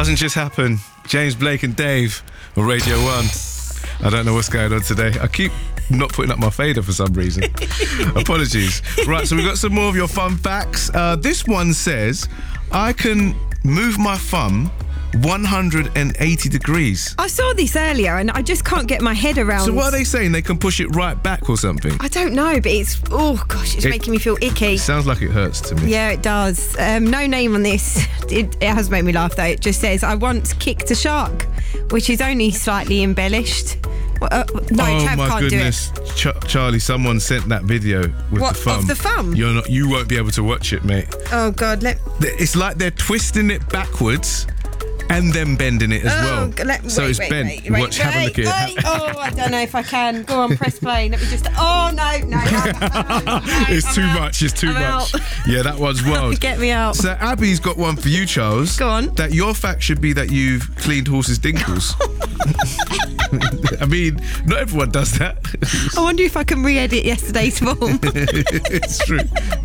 Doesn't just happen. James Blake and Dave on Radio 1. I don't know what's going on today. I keep not putting up my fader for some reason. Apologies. Right, so we've got some more of your fun facts. This one says, I can move my thumb 180 degrees. I saw this earlier and I just can't get my head around. So what are they saying? They can push it right back or something? I don't know, but it's making me feel icky. It sounds like it hurts to me. Yeah, it does. No name on this. It has made me laugh though. It just says, I once kicked a shark, which is only slightly embellished. No, Trav my can't goodness. do it. Charlie, someone sent that video with What, the thumb. of the thumb? You won't be able to watch it, mate. Oh God, It's like they're twisting it backwards and then bending it as well. So it's bent. Have a look at it. Oh, I don't know if I can. Go on, press play. Let me just... Oh, no. It's too much. It's too much. Yeah, that one's wild. Get me out. So Abby's got one for you, Charles. Go on. That your fact should be that you've cleaned horses' dinkles. I mean, not everyone does that. I wonder if I can re-edit yesterday's form. It's true.